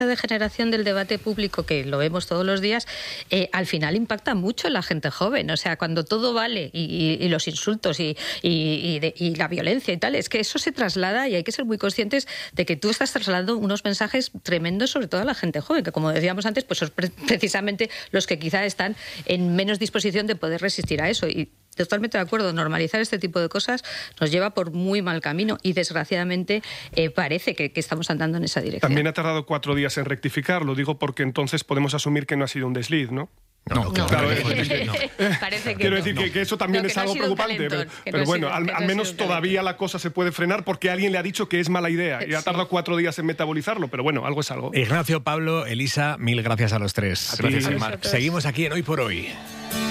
degeneración del debate público, que lo vemos todos los días, al final impacta mucho en la gente joven. O sea, cuando todo vale y los insultos y la violencia y tal, es que eso se traslada y hay que ser muy conscientes de que tú estás trasladando unos mensajes tremendos, sobre todo a la gente joven, que como decíamos antes, pues son precisamente los que quizá están en menos disposición de poder resistir a eso. Y totalmente de acuerdo, normalizar este tipo de cosas nos lleva por muy mal camino y desgraciadamente parece que estamos andando en esa dirección. También ha tardado 4 días en rectificar, lo digo porque entonces podemos asumir que no ha sido un desliz, ¿no? No. Parece que quiero no. decir que eso también es algo preocupante, pero bueno, al menos todavía la cosa se puede frenar porque alguien le ha dicho que es mala idea y ha tardado 4 días en metabolizarlo, pero bueno, algo es algo. Ignacio, Pablo, Elisa, mil gracias a los tres. Gracias, Mar. Seguimos aquí en Hoy por Hoy.